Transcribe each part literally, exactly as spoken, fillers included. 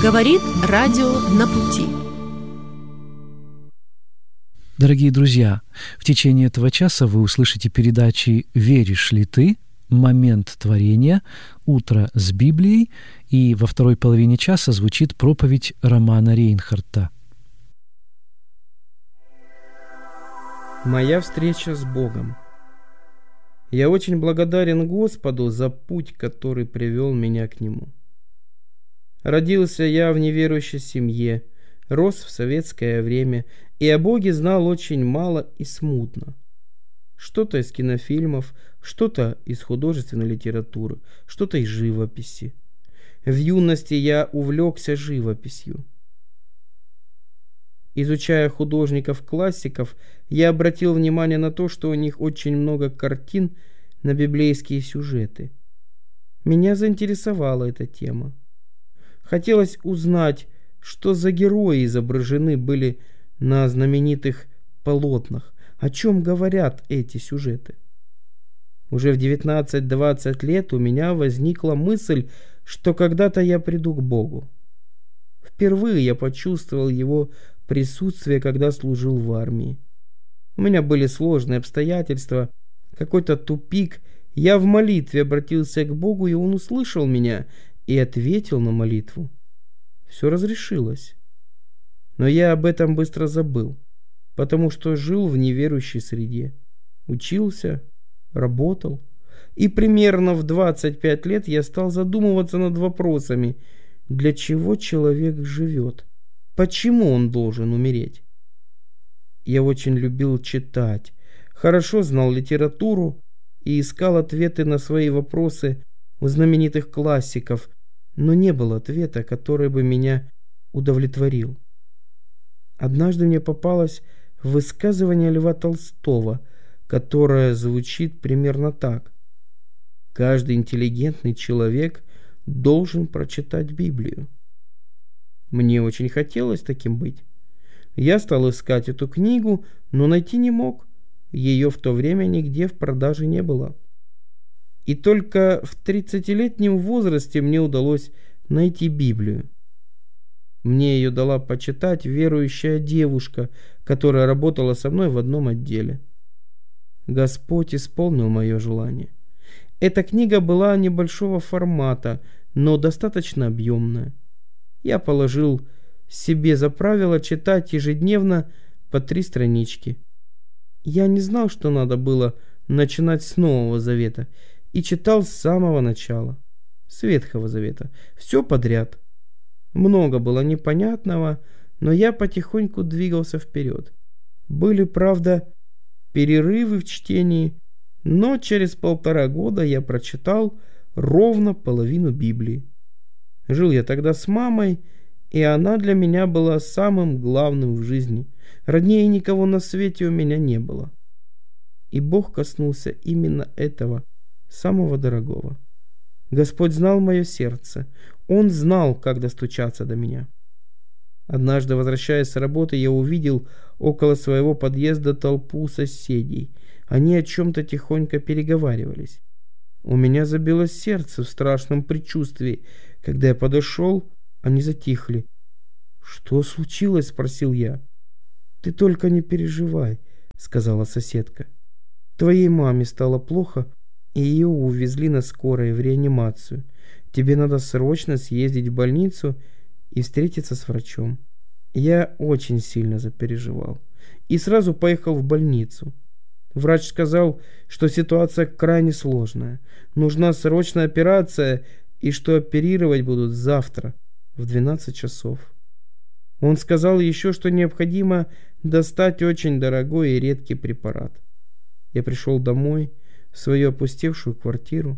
Говорит радио «На пути». Дорогие друзья, в течение этого часа вы услышите передачи «Веришь ли ты?», «Момент творения», «Утро с Библией», и во второй половине часа звучит проповедь Романа Рейнхарта. Моя встреча с Богом. Я очень благодарен Господу за путь, который привел меня к Нему. Родился я в неверующей семье, рос в советское время и о Боге знал очень мало и смутно. Что-то из кинофильмов, что-то из художественной литературы, что-то из живописи. В юности я увлекся живописью. Изучая художников-классиков, я обратил внимание на то, что у них очень много картин на библейские сюжеты. Меня заинтересовала эта тема. Хотелось узнать, что за герои изображены были на знаменитых полотнах, о чем говорят эти сюжеты. Уже в девятнадцать-двадцать лет у меня возникла мысль, что когда-то я приду к Богу. Впервые я почувствовал Его присутствие, когда служил в армии. У меня были сложные обстоятельства, какой-то тупик. Я в молитве обратился к Богу, и Он услышал меня и ответил на молитву. Все разрешилось. Но я об этом быстро забыл, потому что жил в неверующей среде. Учился, работал. И примерно в двадцать пять лет я стал задумываться над вопросами, для чего человек живет, почему он должен умереть. Я очень любил читать, хорошо знал литературу и искал ответы на свои вопросы у знаменитых классиков, но не было ответа, который бы меня удовлетворил. Однажды мне попалось высказывание Льва Толстого, которое звучит примерно так: «Каждый интеллигентный человек должен прочитать Библию». Мне очень хотелось таким быть. Я стал искать эту книгу, но найти не мог. Ее в то время нигде в продаже не было. И только в тридцатилетнем возрасте мне удалось найти Библию. Мне ее дала почитать верующая девушка, которая работала со мной в одном отделе. Господь исполнил мое желание. Эта книга была небольшого формата, но достаточно объемная. Я положил себе за правило читать ежедневно по три странички. Я не знал, что надо было начинать с Нового Завета, и читал с самого начала, с Ветхого Завета, все подряд. Много было непонятного, но я потихоньку двигался вперед. Были, правда, перерывы в чтении, но через полтора года я прочитал ровно половину Библии. Жил я тогда с мамой, и она для меня была самым главным в жизни. Роднее никого на свете у меня не было. И Бог коснулся именно этого, самого дорогого. Господь знал мое сердце. Он знал, как достучаться до меня. Однажды, возвращаясь с работы, я увидел около своего подъезда толпу соседей. Они о чем-то тихонько переговаривались. У меня забилось сердце в страшном предчувствии. Когда я подошел, они затихли. «Что случилось?» — спросил я. «Ты только не переживай», — сказала соседка. «Твоей маме стало плохо, и ее увезли на скорой в реанимацию. Тебе надо срочно съездить в больницу и встретиться с врачом». Я очень сильно запереживал и сразу поехал в больницу. Врач сказал, что ситуация крайне сложная, нужна срочная операция и что оперировать будут завтра в двенадцать часов. Он сказал еще, что необходимо достать очень дорогой и редкий препарат. Я пришел домой, в свою опустевшую квартиру.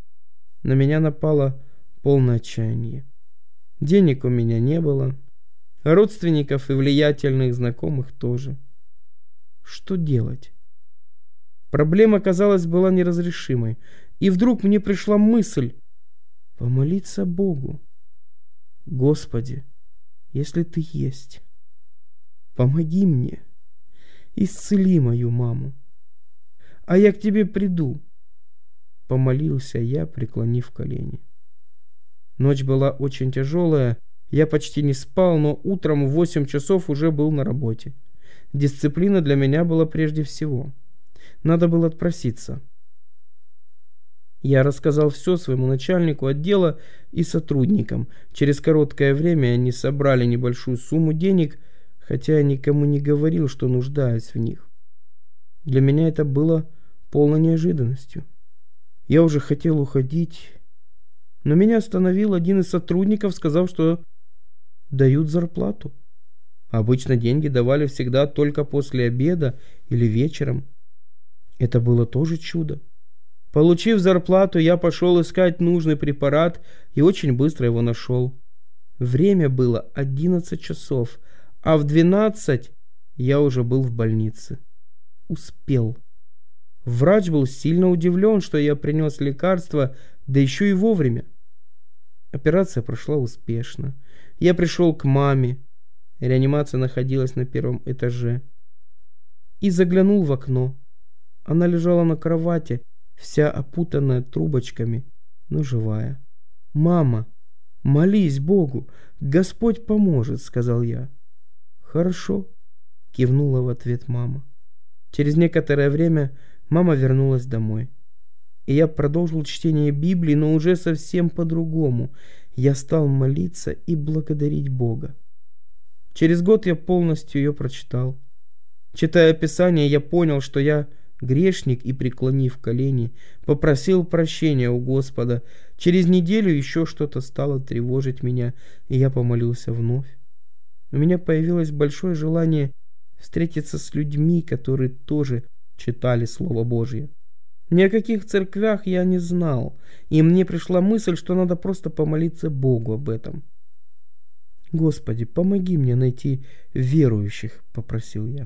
На меня напало полное отчаяние. Денег у меня не было, родственников и влиятельных знакомых тоже. Что делать? Проблема, казалось, была неразрешимой. И вдруг мне пришла мысль помолиться Богу. Господи, если Ты есть, помоги мне, исцели мою маму, а я к Тебе приду. Помолился я, преклонив колени. Ночь была очень тяжелая, Я почти не спал, но утром в восемь часов уже был на работе. Дисциплина для меня была прежде всего. Надо было отпроситься. Я рассказал все своему начальнику отдела и сотрудникам. Через короткое время они собрали небольшую сумму денег, хотя я никому не говорил, что нуждаюсь в них. Для меня это было полной неожиданностью. Я уже хотел уходить, но меня остановил один из сотрудников, сказав, что дают зарплату. Обычно деньги давали всегда только после обеда или вечером. Это было тоже чудо. Получив зарплату, я пошел искать нужный препарат и очень быстро его нашел. Время было одиннадцать часов, а в двенадцать я уже был в больнице. Успел. Врач был сильно удивлен, что я принес лекарство, да еще и вовремя. Операция прошла успешно. Я пришел к маме. Реанимация находилась на первом этаже. И заглянул в окно. Она лежала на кровати, вся опутанная трубочками, но живая. «Мама, молись Богу, Господь поможет», — сказал я. «Хорошо», — кивнула в ответ мама. Через некоторое время мама вернулась домой. И я продолжил чтение Библии, но уже совсем по-другому. Я стал молиться и благодарить Бога. Через год я полностью ее прочитал. Читая Писание, я понял, что я грешник, и, преклонив колени, попросил прощения у Господа. Через неделю еще что-то стало тревожить меня, и я помолился вновь. У меня появилось большое желание встретиться с людьми, которые тоже читали Слово Божье. Ни о каких церквях я не знал, и мне пришла мысль, что надо просто помолиться Богу об этом. «Господи, помоги мне найти верующих», — попросил я.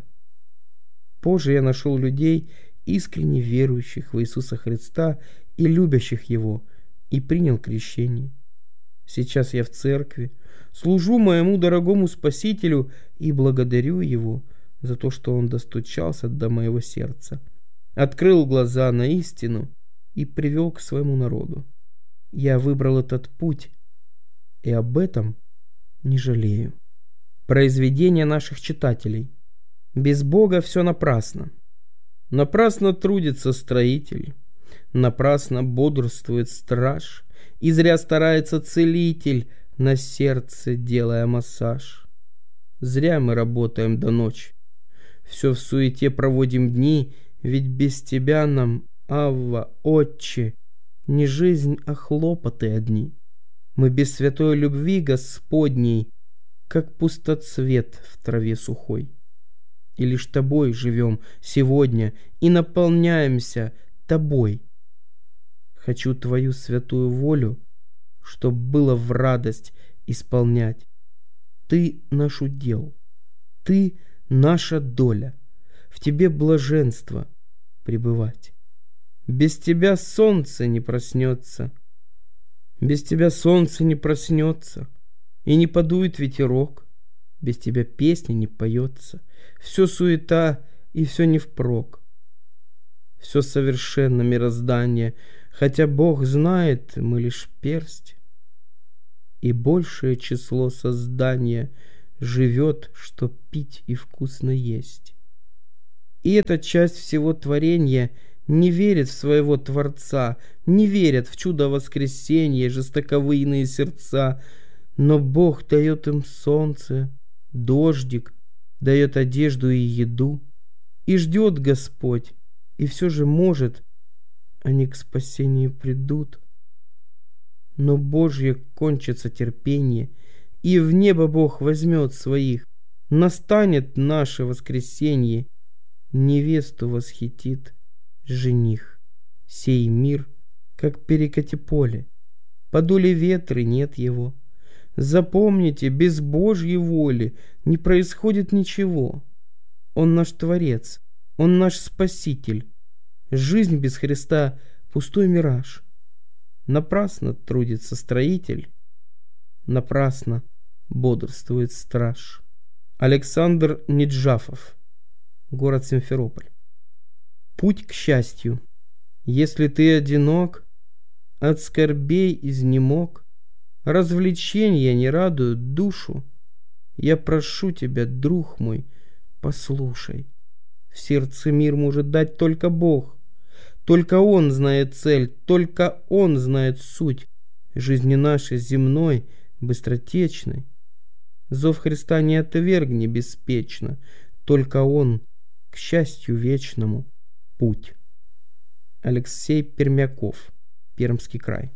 Позже я нашел людей, искренне верующих в Иисуса Христа и любящих Его, и принял крещение. Сейчас я в церкви, служу моему дорогому Спасителю и благодарю Его за то, что Он достучался до моего сердца, открыл глаза на истину и привел к своему народу. Я выбрал этот путь, и об этом не жалею. Произведения наших читателей. Без Бога все напрасно. Напрасно трудится строитель, напрасно бодрствует страж, и зря старается целитель, на сердце делая массаж. Зря мы работаем до ночи, все в суете проводим дни, ведь без тебя нам, Авва, Отче, не жизнь, а хлопоты одни. Мы без святой любви Господней, как пустоцвет в траве сухой. И лишь тобой живем сегодня и наполняемся тобой. Хочу твою святую волю, чтоб было в радость исполнять. Ты наш удел, ты наша доля, в тебе блаженство пребывать. Без тебя солнце не проснется, без тебя солнце не проснется, и не подует ветерок. Без тебя песня не поется, все суета и все не впрок. Все совершенно мироздание, хотя Бог знает, мы лишь персть. И большее число создания живет, что пить и вкусно есть. И эта часть всего творения не верит в своего Творца, не верят в чудо воскресения, жестоковыйные сердца, но Бог дает им солнце, дождик, дает одежду и еду, и ждет Господь, и все же, может, они к спасению придут. Но Божье кончится терпение, и в небо Бог возьмет своих, настанет наше воскресенье, невесту восхитит жених. Сей мир, как перекати поле, подули ветры, нет его. Запомните, без Божьей воли не происходит ничего. Он наш Творец, Он наш Спаситель. Жизнь без Христа — пустой мираж. Напрасно трудится строитель, напрасно бодрствует страж. Александр Неджафов, город Симферополь. Путь к счастью. Если ты одинок, от скорбей изнемог, Развлечения не радуют душу. Я прошу тебя, друг мой, послушай. В сердце мир может дать только Бог. Только Он знает цель, только Он знает суть жизни нашей земной, быстротечной. Зов Христа не отвергни беспечно, только Он к счастью вечному путь. Алексей Пермяков, Пермский край.